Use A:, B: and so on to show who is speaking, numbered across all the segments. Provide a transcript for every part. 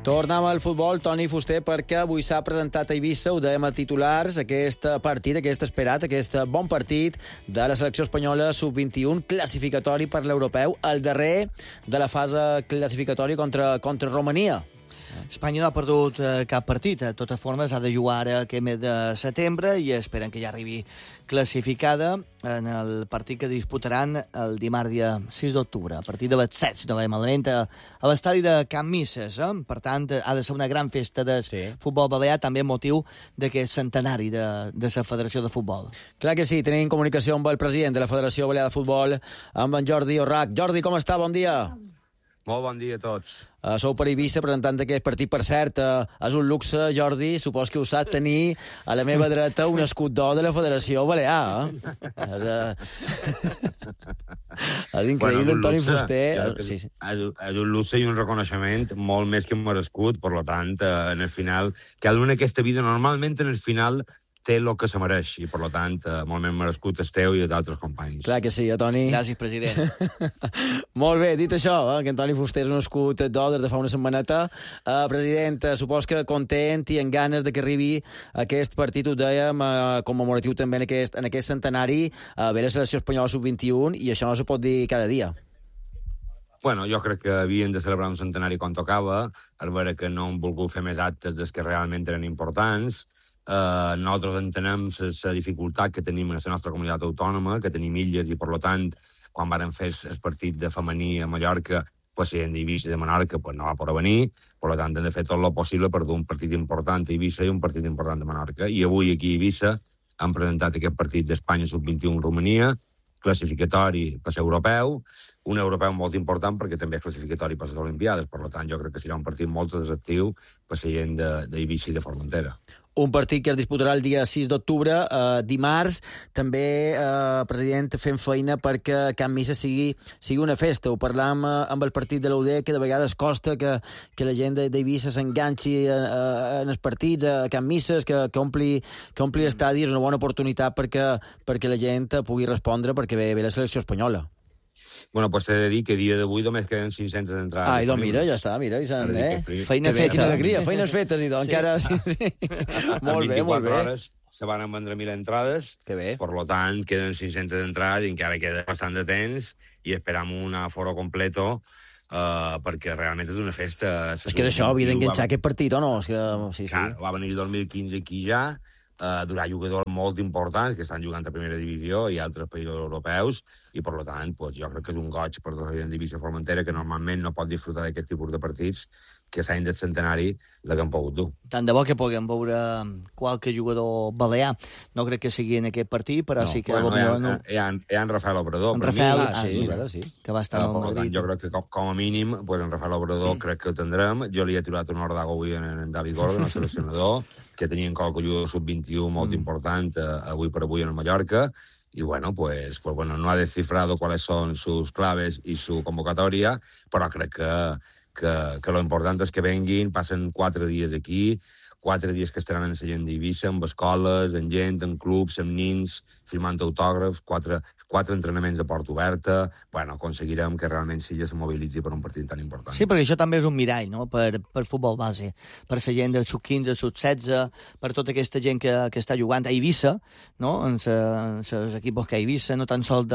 A: Tornem al futbol, Toni Fuster, perquè avui s'ha presentat a Eivissa, ho dèiem a titulars, aquest partit, aquest esperat, aquest bon partit de la selecció espanyola sub-21, classificatori per l'europeu, el darrer de la fase classificatòria contra Romania.
B: Espanya no ha perdut cap partit. De totes formes, ha de jugar aquest mes de setembre i esperen que ja arribi classificada en el partit que disputaran el dimarts dia 6 d'octubre, a partir de les 7, si no veiem malament, a l'estadi de Can Misses. Per tant, ha de ser una gran festa de futbol balear, també motiu d'aquest centenari de la Federació de Futbol.
A: Clar que sí, tenim comunicació amb el president de la Federació Balear de Futbol, amb en Jordi Orrach. Jordi, com està? Bon dia.
C: Molt bon dia a tots.
A: Sou per Eivissa presentant aquest partit. Per cert, és un luxe, Jordi, supos que ho sap, tenir a la meva dreta un escut d'or de la Federació Balear. És increïble, Toni Fuster.
C: És un luxe i un reconeixement molt més que merescut, per tant, en el final, cada una aquesta vida normalment en el final té el que se mereix, i per tant, molt més merescut el teu i d'altres companys.
A: Clar que sí, Toni.
B: Gràcies, president.
A: Molt bé, dit això, que en Toni Fuster és un escut d'or des de fa una setmaneta. President, supos que content i amb ganes de que arribi aquest partit, ho dèiem, commemoratiu també en aquest centenari, ve la selecció espanyola sub-21, i això no se pot dir cada dia.
C: Bueno, jo crec que havien de celebrar un centenari quan tocava, a veure que no han volgut fer més actes dels que realment eren importants. Nosaltres entenem la dificultat que tenim en la nostra comunitat autònoma, que tenim illes, i per tant, quan varen fer el partit de femení a Mallorca, la gent d'Eivissa i de Menorca no va poder venir, per tant, hem de fer tot el possible per dur un partit important a Eivissa i un partit important a Menorca. I avui aquí a Eivissa han presentat aquest partit d'Espanya sub-21 Romania, classificatori per l'europeu, un europeu molt important perquè també és classificatori per les Olimpiades. Per tant, jo crec que serà un partit molt atractiu per la gent d'Eivissa i de Formentera.
A: Un partit que es disputarà el dia 6 d'octubre, dimarts. També, president, fem feina perquè Can Misses sigui una festa. Ho parlam amb el partit de l'UD, que de vegades costa que la gent d'Eivissa s'enganxi en els partits, a Can Misses, que ompli estadi. És una bona oportunitat perquè la gent pugui respondre, perquè ve la selecció espanyola.
C: Bueno, pues t'he de dir que a dia d'avui només queden 500 entrades.
A: Ah, i doncs mira, ja està, mira.
B: Feina feta.
A: Quina alegria, feines fetes, i doncs encara... Sí. Molt bé, molt bé.
C: En 24 hores se van vendre 1.000 entrades.
A: Que bé.
C: Per tant, queden 500 entrades i encara queda bastant de temps i esperam un aforo completo perquè realment és una festa...
A: És que d'això havia d'enganxar aquest partit, o no? Sí.
C: Va venir el 2015 aquí ja, durar jugadors molt importants que estan jugant a primera divisió i altres països europeus, i per tant jo crec que és un goig per tota la gent d'Eivissa i Formentera, que normalment no pot disfrutar d'aquest tipus de partits que s'han del centenari la que han pogut dur.
B: Tant de bo que puguem veure qualque jugador balear. No crec que sigui en aquest partit, però sí que...
C: Hi ha en Rafael Obrador.
B: En Rafael,
A: sí,
B: que va estar al Madrid.
C: Jo crec que com a mínim en Rafael Obrador crec que el tindrem. Jo li he tirat un ordago avui en David Gordon, el seleccionador, que tenia qualque jugador sub-21 molt important avui per avui en Mallorca. Y bueno, pues no ha descifrado cuáles son sus claves y su convocatoria, però crec que lo important és que venguin, passen 4 dies aquí, 4 dies que estaran en la gent d'Eivissa, amb escoles, amb gent, amb clubs, amb nins, firmant autògrafs, 4 entrenaments de porta oberta. Bueno, aconseguirem que realment Silla se mobilitzi per un partit tan important.
B: Sí, perquè això també és un mirall, no?, per futbol base, per la gent del sub-15, sub-16, per tota aquesta gent que està jugant a Eivissa, no?, en els equips que a Eivissa, no tan sols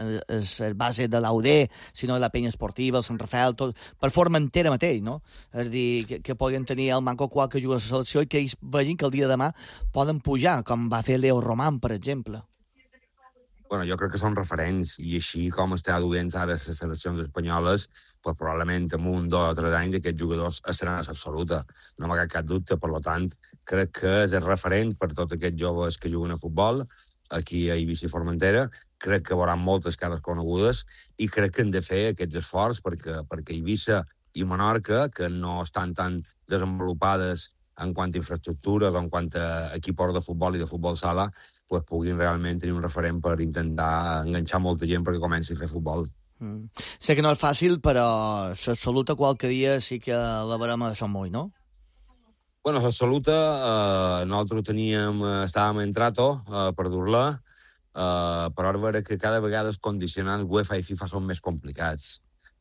B: el base de l'UD, sinó de la penya esportiva, el Sant Rafael, tot, per Formentera mateix, no? És a dir, que poden tenir el manco qual que juga a la selecció i que ells vegin que el dia de demà poden pujar, com va fer Leo Román, per exemple.
C: Bueno, jo crec que són referents, i així com està duent ara les seleccions espanyoles, probablement en 1, 2 o 3 anys aquests jugadors seran absoluta. No m'ha cap dubte, per tant, crec que és el referent per tots aquests joves que juguen a futbol, aquí a Eivissa i Formentera. Crec que veuran moltes cares conegudes i crec que hem de fer aquests esforços perquè Eivissa i Menorca, que no estan tan desenvolupades en quant a infraestructures o en quant a equips de futbol i de futbol sala, puguin realment tenir un referent per intentar enganxar molta gent perquè comenci a fer futbol.
B: Sé que no és fàcil, però l'absoluta qualque dia sí que la veurem a Sant Moi, no?
C: Bueno, l'absoluta nosaltres estàvem en trato per dur-la, però ara veure que cada vegada els condicionants UEFA i FIFA són més complicats.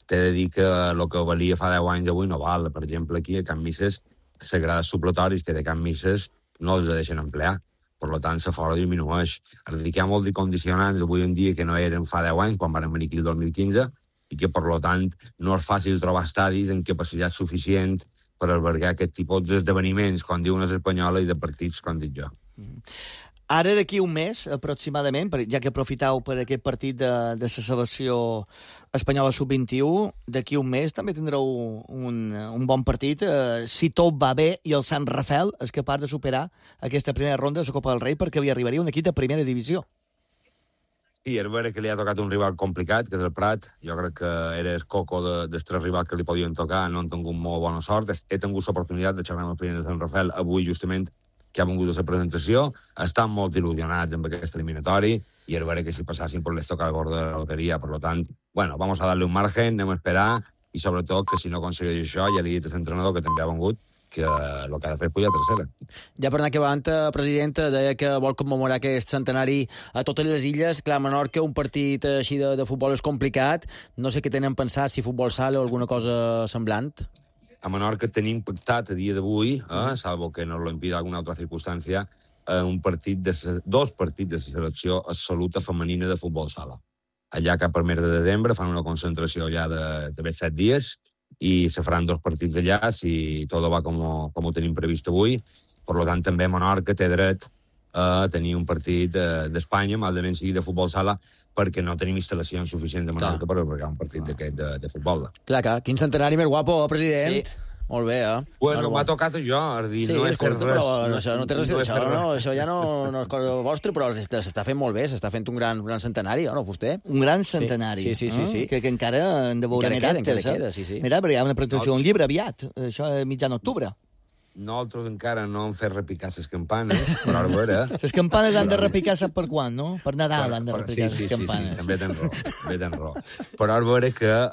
C: t'he de dir que el que valia fa 10 anys avui no val. Per exemple, aquí a Can Misses, les grades supletoris que té Can Misses no els deixen emplear. Per tant, l'afora disminueix. És a dir, que hi ha molts condicionants avui en dia que no eren fa 10 anys, quan van venir aquí el 2015, i que, per tant, no és fàcil trobar estadis en capacitat suficient per albergar aquest tipus d'esdeveniments, com diuen els espanyoles, i de partits, com dic jo.
B: Ara, d'aquí un mes, aproximadament, ja que aprofitau per aquest partit de la selecció espanyola sub-21, d'aquí un mes també tindreu un bon partit. Si tot va bé i el Sant Rafel és capaç de superar aquesta primera ronda de la Copa del Rei, perquè li arribaria un equip de primera divisió.
C: Sí, és vera que li ha tocat un rival complicat, que és el Prat. Jo crec que era el coco dels tres rivals que li podien tocar. No han tingut molt bona sort. He tingut l'oportunitat de xerrar amb el president de Sant Rafel avui, justament, que ha vingut a la presentació. Estan molt il·lusionats amb aquest eliminatori i és vera que si passassin pues les toca el gordo de la loteria. Per tant, bueno, vamos a darle un margen, anem a esperar i sobretot que si no aconsegueix això, ja li he dit a l'entrenador que també ha vengut, que el que ha de fer és pujar a tercera.
A: Ja per anar acabant, presidenta, deia que vol commemorar aquest centenari a totes les illes. Clar, a Menorca un partit així de futbol és complicat. No sé què tenen pensat, si futbol sala o alguna cosa semblant.
C: A Menorca tenim pactat a dia d'avui, salvo que nos lo impida alguna altra circumstància, dos partits de la selecció absoluta femenina de futbol sala. Allà cap al mes de desembre fan una concentració ja de 7 dies i se faran 2 partits allà si tot va com ho tenim previst avui. Per tant, també Menorca té dret a tenir un partit d'Espanya, malament sigui de futbol sala, perquè no tenim instal·lacions suficients de Menorca per albergar un partit d'aquest de futbol.
A: Clar, quin centenari més guapo, president. Sí. Molt bé,
C: Bueno, m'ha tocat a jo, és dir, no és res.
A: Però això no té res, això ja no és cosa vostra, però s'està fent molt bé, s'està fent un gran centenari, no, vostè?
B: Un gran centenari.
A: Sí.
B: Que encara hem de veure
A: encara queda, sí.
B: Mira, però hi ha una presentació d'un llibre aviat, això a mitjan octubre.
C: Nosaltres encara no hem fet repicar les campanes, però a veure...
B: Les campanes han de repicar, sap per quan, no? Per Nadal han de repicar les campanes.
C: Sí, també tens raó. Però a veure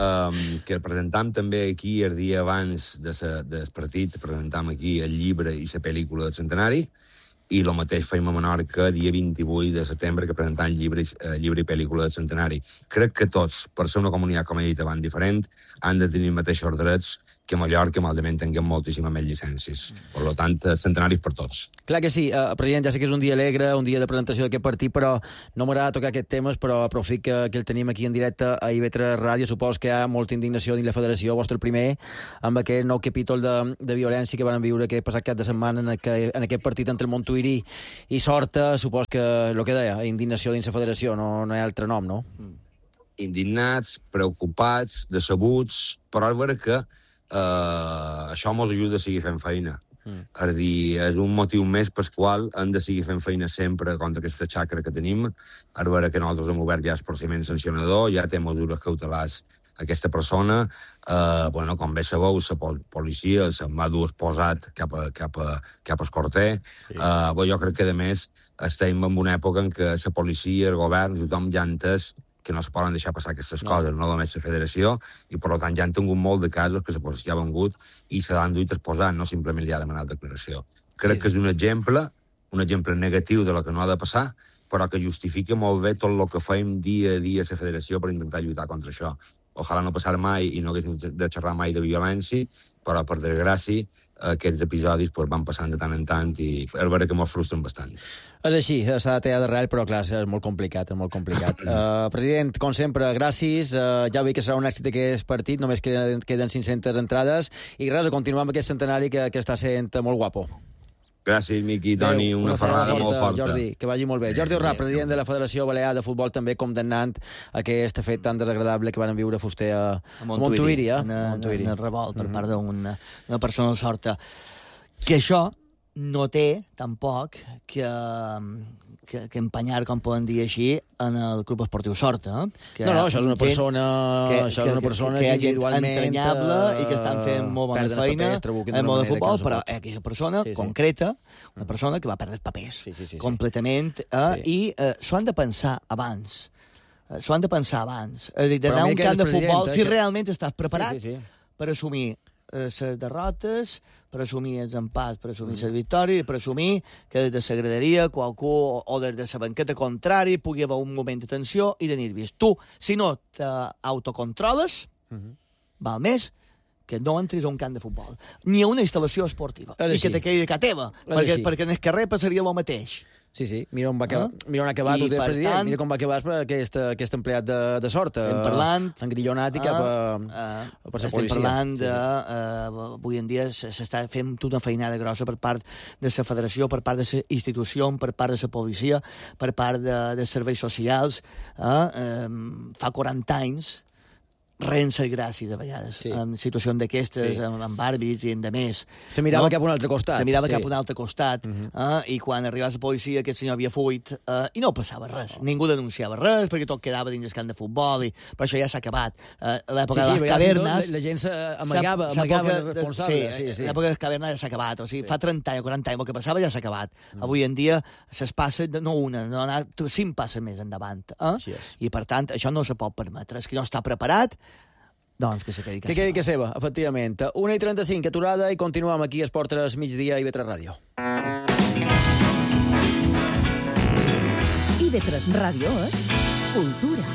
C: que presentam també aquí el dia abans del partit, presentam aquí el llibre i la pel·lícula del centenari, i el mateix feim a Menorca dia 28 de setembre, que presentam llibre i pel·lícula del centenari. Crec que tots, per ser una comunitat, com he dit abans, diferent, han de tenir els mateixos drets que a Mallorca, malament, tinguem moltíssimes més llicències. Per tant, centenaris per tots.
A: Clar que sí. President, ja sé que és un dia alegre, un dia de presentació d'aquest partit, però no m'agrada tocar aquests temes, però aprofit que el tenim aquí en directe a IB3 Ràdio. Supos que hi ha molta indignació dins la federació, vostre primer, amb aquest nou capítol de violència que van viure aquest passat cap de setmana en aquest partit entre el Montuïri i Sorta. Supos que, el que deia, indignació dins la federació, no hi ha altre nom, no?
C: Indignats, preocupats, decebuts, però és vera que això ens ajuda a seguir fent feina. És a dir, és un motiu més pel qual hem de seguir fent feina sempre contra aquesta xacra que tenim. És vera que nosaltres hem obert ja el procediment sancionador, ja té mesures cautelars aquesta persona. Com bé sabeu, la policia se'n va dur exposat cap al Corter. Sí. Jo crec que, a més, estem en una època en què la policia, el govern, tothom ja ha entès que no se poden deixar passar aquestes coses, no només la federació, i per tant ja han tingut molt de casos que la policia ha vengut i se l'han duit exposant, no simplement li ha demanat declaració. Crec que és un exemple negatiu de lo que no ha de passar, però que justifica molt bé tot el que fem dia a dia a la federació per intentar lluitar contra això. Ojalà no passar mai i no haguéssim de xerrar mai de violència, però per desgràcia aquests episodis van passant de tant en tant i és vera que m'ho frustren bastant.
A: És així, s'ha de tallar d'arrel, però clar, és molt complicat, President, com sempre, gràcies. Ja veig que serà un èxit aquest partit, només queden 500 entrades, i res, a continuar amb aquest centenari que està sent molt guapo.
C: Gràcies, Miqui, Toni, una ferrada molt forta.
A: Jordi, que vagi molt bé. Jordi Urrà, president de la Federació Balear de Futbol, també condemnant aquest fet tan desagradable que van viure Fuster a Montuïri.
B: En el revolt per part d'una persona de Sorta. Que això no té, tampoc, que empanyar, com poden dir així, en el Club Esportiu Sorta.
A: No, això és una persona que individualment
B: entranyable i que estan fent molt bona feina en molt de futbol, però aquesta persona concreta, una persona que va perdre papers completament, i s'ho han de pensar abans. És a dir, d'anar a un camp de futbol, si realment estàs preparat per assumir les derrotes, per assumir els empats, per assumir les victòries, per assumir que des de la graderia qualcú o des de la banqueta contrari pugui haver un moment de tensió i de nervis. Tu, si no t'autocontroles, val més que no entris a un camp de futbol, ni a una instal·lació esportiva, i que te quedi a casa teva, perquè en el carrer passaria el mateix.
A: Sí. Mira on ha acabat el president, mira com va acabar aquest empleat de sort, engrillonat i cap per la policia.
B: Estem parlant de... Avui en dia s'està fent una feinada grossa per part de la federació, per part de la institució, per part de la policia, per part de serveis socials. Fa 40 anys ren ser gràcies, a vegades, en situacions d'aquestes, amb àrbits i en demés.
A: Se mirava cap a un altre costat.
B: Se mirava cap a un altre costat, i quan arribava la policia aquest senyor havia fuit, i no passava res. Ningú denunciava res, perquè tot quedava dins del camp de futbol, però això ja s'ha acabat. L'època de les cavernes...
A: La gent s'amagava responsable.
B: L'època de les cavernes ja s'ha acabat. O sigui, fa 30 anys o 40 anys el que passava ja s'ha acabat. Avui en dia se's passa, no una, 5 passes més endavant. I, per tant, això no se pot permetre. És que no està preparat, doncs que se quedi que
A: quedi que seva, efectivament. 1:35, aturada, i continuem aquí a Esport 3 Migdia i IB3 Ràdio.
D: IB3 Ràdio és cultura.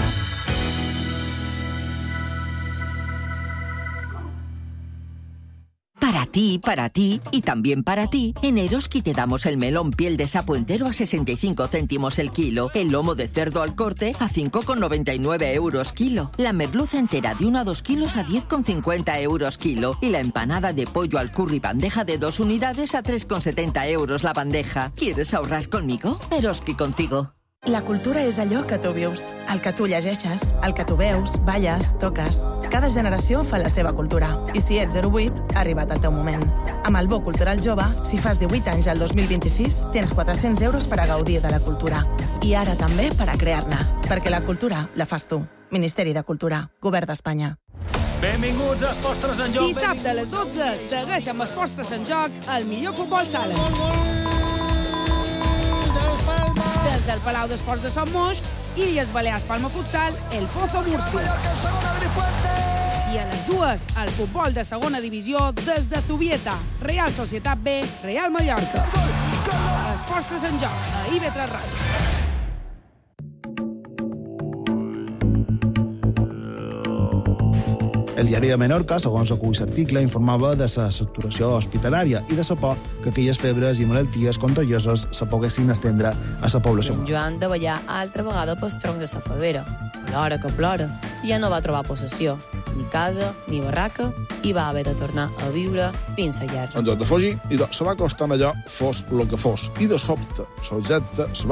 D: Para ti y también para ti, en Eroski te damos el melón piel de sapo entero a 65 céntimos el kilo, el lomo de cerdo al corte a 5,99 euros kilo, la merluza entera de 1 a 2 kilos a 10,50 euros kilo y la empanada de pollo al curry bandeja de 2 unidades a 3,70 euros la bandeja. ¿Quieres ahorrar conmigo? Eroski contigo.
E: La cultura és allò que tu vius, el que tu llegeixes, el que tu veus, balles, toques. Cada generació fa la seva cultura. I si ets 08, ha arribat el teu moment. Amb el Bo Cultural Jove, si fas 18 anys al 2026, tens 400 euros per a gaudir de la cultura. I ara també per a crear-ne. Perquè la cultura la fas tu. Ministeri de Cultura. Govern d'Espanya.
F: Benvinguts a Esports 3 en Joc.
G: Dissabte a les 12, segueix amb Esports 3 en Joc, el millor futbol sala. Des del Palau d'Esports de Son Moix, Illes Balears Palma Futsal, el Pozo Múrcia. I a les 2, el futbol de segona divisió des de Zubieta, Real Societat B, Real Mallorca. Esports 3 en Joc, a IB3 Ràdio.
H: El diari de Menorca, segons acull l'article, informava de la saturació hospitalària i de la por que aquelles febres i malalties contagioses se poguessin estendre a la població.
I: En Joan de ballar altra vegada pel tronc de la favera. Plora que plora. Ja no va trobar possessió, ni casa, ni barraca, i va haver de tornar a viure dins la guerra.
J: En lloc de fugir, se va acostar allò fos el que fos, i de sobte, l'objecte se va